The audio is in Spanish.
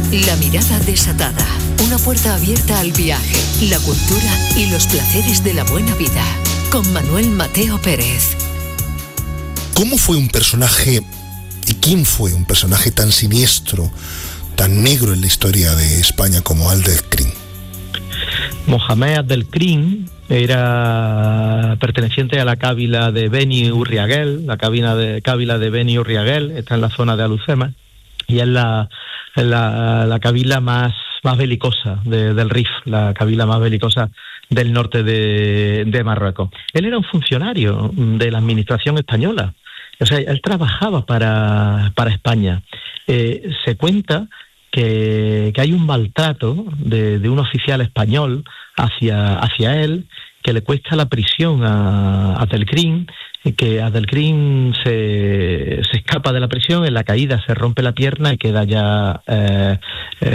La mirada desatada. Una puerta abierta al viaje, la cultura y los placeres de la buena vida. Con Manuel Mateo Pérez. ¿Cómo fue un personaje y quién fue un personaje tan siniestro, tan negro en la historia de España como Abdelkrim? Mohamed Abdelkrim era perteneciente a la cábila de Beni Urriaguel, la cábila de Beni Urriaguel, está en la zona de Alucema, y es la cábila más belicosa del Rif, la cábila más belicosa del norte de Marruecos. Él era un funcionario de la administración española, o sea, él trabajaba para España. Se cuenta que hay un maltrato de un oficial español hacia él, que le cuesta la prisión a Abdelkrim, que Abdelkrim se escapa de la prisión, en la caída se rompe la pierna y queda ya